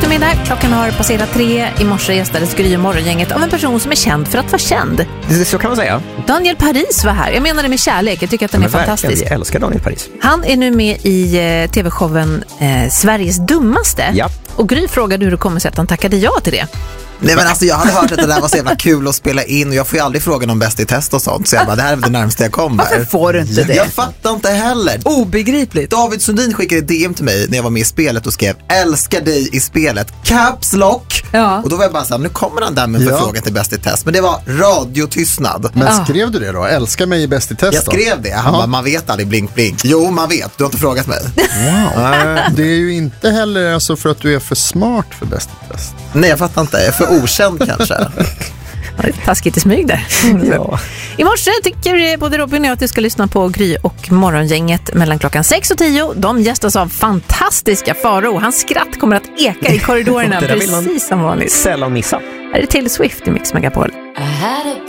eftermiddag. Klockan har passerat 3. I morse gästades Gry och morgongänget av en person som är känd för att vara känd. Så kan man säga. Daniel Paris var här. Jag menar det med kärlek. Jag tycker att den är fantastisk. Jag älskar Daniel Paris. Han är nu med i tv-showen Sveriges dummaste. Ja. Och Gry frågade hur det kommer sig att han tackade ja till det. Nej, men alltså jag hade hört att det där var så jävla kul att spela in och jag får ju aldrig frågan om bäst i test och sånt, så jag bara, det här är det närmaste jag kommer. Varför får du inte det? Jag fattar inte heller. Obegripligt. David Sundin skickade DM till mig när jag var med i spelet och skrev älskar dig i spelet, caps lock. Ja. Och då var jag bara så här, nu kommer han där med en förfrågan till bäst i test, men det var radiotystnad. Men skrev du det då? Älskar mig i bäst i test? Jag skrev det, han bara, man vet aldrig, blink blink. Jo, man vet, du har inte frågat mig. Wow. Det är ju inte heller alltså för att du är för smart för bäst i test. Nej, jag fattar inte, jag är för okänd kanske. Det är taskigt i smyg där. Ja. I morse tycker både Robin och jag att du ska lyssna på Gry och morgongänget mellan klockan 6 och 10. De gästas av fantastiska Faro. Hans skratt kommer att eka i korridorerna precis som vanligt. Sällan missa. Här är Taylor Swift i Mix Megapol. I had a